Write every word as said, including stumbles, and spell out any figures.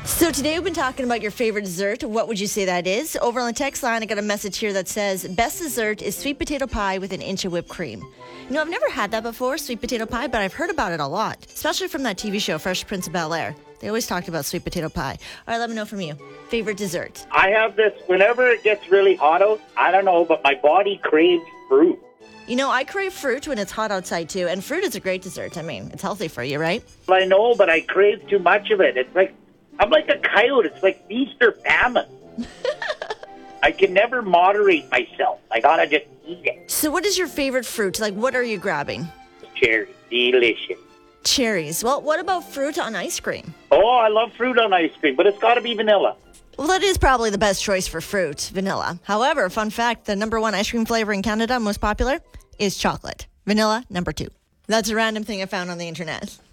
So today we've been talking about your favorite dessert. What would you say that is? Over on the text line, I got a message here that says, best dessert is sweet potato pie with an inch of whipped cream. You know, I've never had that before, sweet potato pie, but I've heard about it a lot, especially from that T V show, Fresh Prince of Bel-Air. They always talked about sweet potato pie. All right, let me know from you. Favorite dessert? I have this, whenever it gets really hot out, I don't know, but my body craves fruit. You know, I crave fruit when it's hot outside, too, and fruit is a great dessert. I mean, it's healthy for you, right? I know, but I crave too much of it. It's like, I'm like a coyote. It's like feast or famine. I can never moderate myself. I gotta just eat it. So what is your favorite fruit? Like, what are you grabbing? Cherry. Delicious. Cherries. Well, what about fruit on ice cream? Oh, I love fruit on ice cream, but it's gotta be vanilla. Well, that is probably the best choice for fruit, vanilla. However, fun fact, the number one ice cream flavor in Canada, most popular, is chocolate. Vanilla, number two. That's a random thing I found on the internet.